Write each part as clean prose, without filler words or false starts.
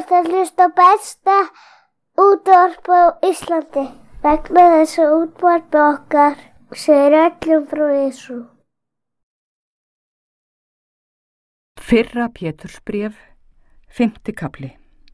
ert að hlusta á besta útvarp á Íslandi. Vegna þess að útvarp okkar segir öllum frá Jesú. Fyrra Pétursbréf, 5. kafli.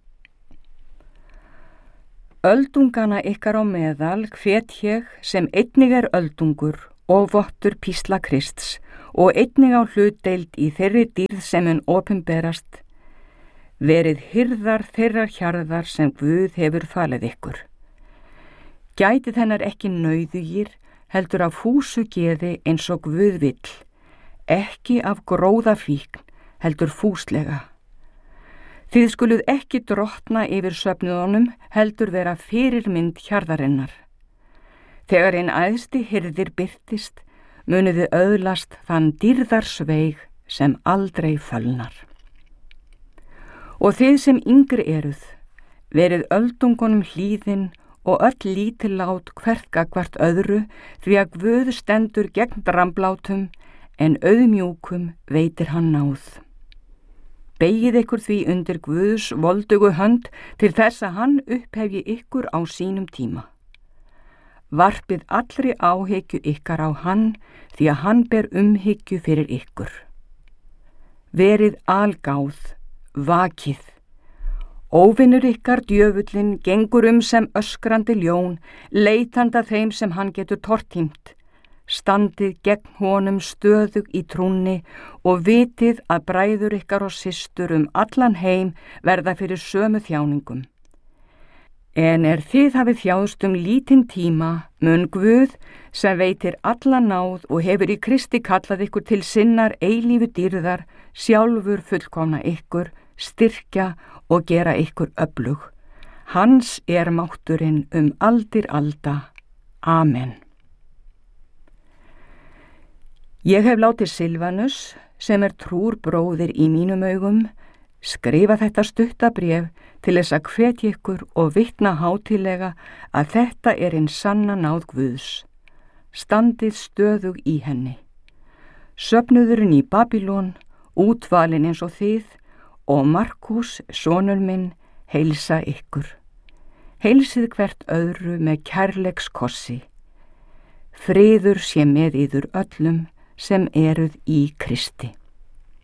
Öldungana ykkar á meðal hvet ég sem einnig öldungur og vottur písla Krists og einnig á hlutdeild í þeirri dýrð sem mun opinberast, verið hirðar þeirrar hjarðar sem Guð hefur falið ykkur. Gætið hennar ekki nauðugir, heldur af fúsu geði eins og Guð vill, ekki af gróðafíkn, heldur fúslega. Þið skuluð ekki drottna yfir söfnuðunum, heldur vera fyrirmynd hjarðarinnar. Þegar einn æðsti hirðir birtist, munið þið öðlast þann dýrðarsveig sem aldrei fölnar. Og þið sem yngri eruð, verið öldungunum hlýðin og öll lítillát hvert gagnvart öðru, því að Guð stendur gegn dramblátum, en auðmjúkum veitir hann náð. Begið ykkur því undir Guðs voldugu hönd til þess að hann upphefji ykkur á sínum tíma. Varpið allri áhyggju ykkar á hann, því að hann ber umhyggju fyrir ykkur. Verið algáð, vakið. Óvinur ykkar djöfullinn gengur sem öskrandi ljón, leitanda þeim sem hann getur tortímt. Standið gegn honum stöðug í trúnni og vitið að bræður ykkar og systur allan heim verða fyrir sömu þjáningum. En þið hafið þjáðst lítinn tíma, mun Guð, sem veitir alla náð og hefur í Kristi kallað ykkur til sinnar eilífu dýrðar, sjálfur fullkomna ykkur, styrkja og gera ykkur öflug. Hans mátturinn aldir alda. Amen. Ég hef látið Silvanus, sem trúr bróðir í mínum augum, skrifa þetta stutta bréf til þess að hvetja ykkur og vitna hátíðlega að þetta hinn sanna náð Guðs. Standið stöðug í henni. Söfnuðurinn í Babylon, útvalin eins og þið, og Markús, sonur minn, heilsa ykkur. Heilsið hvert öðru með kærleikskossi. Friður sé með yður öllum sem eruð í Kristi.